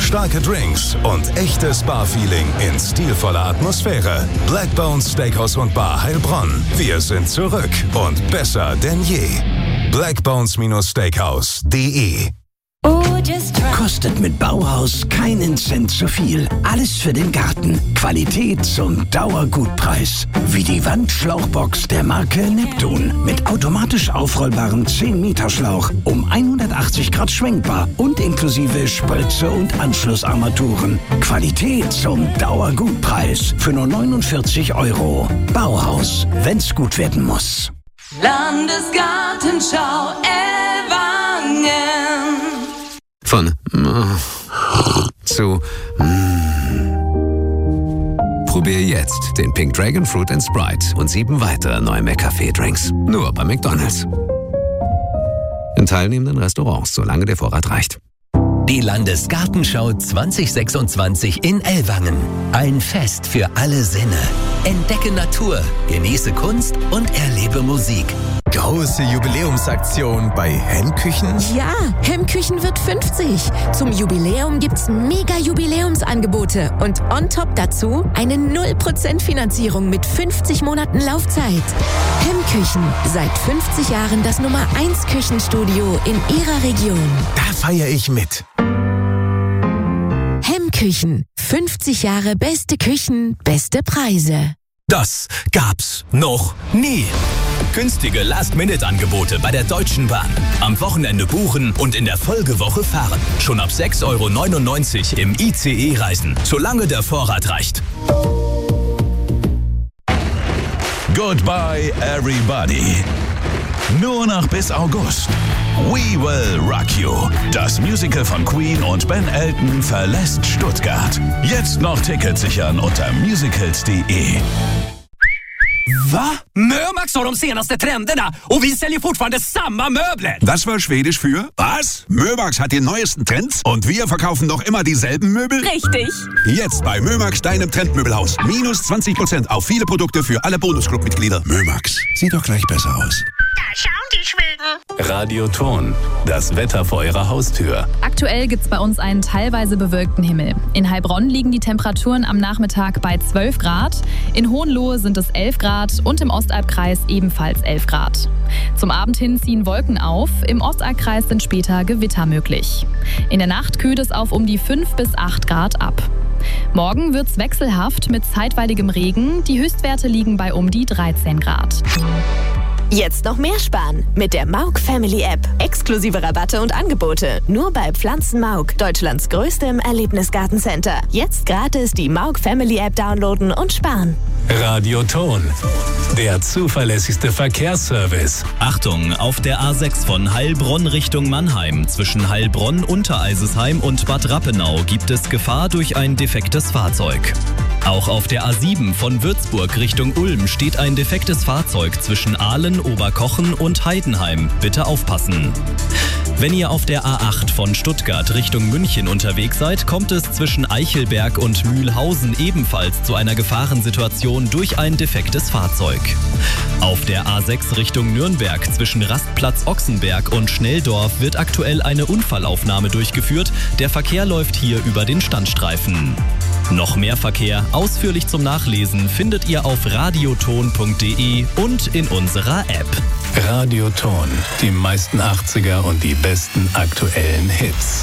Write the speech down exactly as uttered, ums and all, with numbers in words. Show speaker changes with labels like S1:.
S1: Starke Drinks und echtes Bar-Feeling in stilvoller Atmosphäre. Blackbones Steakhouse und Bar Heilbronn. Wir sind zurück und besser denn je. blackbones Steakhouse punkt de
S2: Kostet mit Bauhaus keinen Cent zu viel. Alles für den Garten. Qualität zum Dauergutpreis. Wie die Wandschlauchbox der Marke Neptun. Mit automatisch aufrollbarem zehn Meter Schlauch. Um hundertachtzig Grad schwenkbar. Und inklusive Spritze und Anschlussarmaturen. Qualität zum Dauergutpreis. Für nur neunundvierzig Euro. Bauhaus. Wenn's gut werden muss.
S3: Landesgartenschau Ellwangen.
S4: Von mm, zu mm. Probier jetzt den Pink Dragon Fruit and Sprite und sieben weitere neue McCafé-Drinks. Nur bei McDonald's. In teilnehmenden Restaurants, solange der Vorrat reicht.
S5: Die Landesgartenschau zwanzig sechsundzwanzig in Ellwangen. Ein Fest für alle Sinne. Entdecke Natur, genieße Kunst und erlebe Musik.
S6: Große Jubiläumsaktion bei Hemmküchen?
S7: Ja, Hemmküchen wird fünfzig. Zum Jubiläum gibt's mega Jubiläumsangebote und on top dazu eine null Prozent Finanzierung mit fünfzig Monaten Laufzeit. Hemmküchen, seit fünfzig Jahren das Nummer eins Küchenstudio in Ihrer Region.
S6: Da feiere ich mit.
S7: Hemmküchen, fünfzig Jahre beste Küchen, beste Preise.
S8: Das gab's noch nie. Günstige Last-Minute-Angebote bei der Deutschen Bahn. Am Wochenende buchen und in der Folgewoche fahren. Schon ab sechs Euro neunundneunzig im I C E reisen, solange der Vorrat reicht.
S9: Goodbye everybody. Nur noch bis August. We Will Rock You. Das Musical von Queen und Ben Elton verlässt Stuttgart. Jetzt noch Tickets sichern unter musicals punkt de.
S10: Va? Mömax har de senaste trenderna och vi säljer fortfarande samma möbler.
S11: Das war Schwedisch für was? Mömax hat die neuesten Trends und wir verkaufen noch immer dieselben Möbel?
S12: Richtig.
S11: Jetzt bei Mömax, deinem Trendmöbelhaus. Minus zwanzig Prozent auf viele Produkte für alle Bonusclub-Mitglieder. Mömax, sieht doch gleich besser aus.
S12: Da schauen die Schweden.
S13: Radioton, das Wetter vor Ihrer Haustür.
S14: Aktuell gibt's bei uns einen teilweise bewölkten Himmel. In Heilbronn liegen die Temperaturen am Nachmittag bei zwölf Grad, in Hohenlohe sind es elf Grad und im Ostalbkreis ebenfalls elf Grad. Zum Abend hin ziehen Wolken auf, im Ostalbkreis sind später Gewitter möglich. In der Nacht kühlt es auf um die fünf bis acht Grad ab. Morgen wird's wechselhaft mit zeitweiligem Regen, die Höchstwerte liegen bei um die dreizehn Grad.
S15: Jetzt noch mehr sparen mit der Mauk Family App. Exklusive Rabatte und Angebote. Nur bei Pflanzen Mauk, Deutschlands größtem Erlebnisgartencenter. Jetzt gratis die Mauk Family App downloaden und sparen.
S13: Radioton, der zuverlässigste Verkehrsservice.
S8: Achtung, auf der A sechs von Heilbronn Richtung Mannheim zwischen Heilbronn, Untereisesheim und Bad Rappenau gibt es Gefahr durch ein defektes Fahrzeug. Auch auf der A sieben von Würzburg Richtung Ulm steht ein defektes Fahrzeug zwischen Aalen, Oberkochen und Heidenheim. Bitte aufpassen. Wenn ihr auf der A acht von Stuttgart Richtung München unterwegs seid, kommt es zwischen Eichelberg und Mühlhausen ebenfalls zu einer Gefahrensituation durch ein defektes Fahrzeug. Auf der A sechs Richtung Nürnberg zwischen Rastplatz Ochsenberg und Schnelldorf wird aktuell eine Unfallaufnahme durchgeführt. Der Verkehr läuft hier über den Standstreifen. Noch mehr Verkehr, ausführlich zum Nachlesen, findet ihr auf radioton punkt de und in unserer App.
S13: Radioton, die meisten achtziger und die besten aktuellen Hits.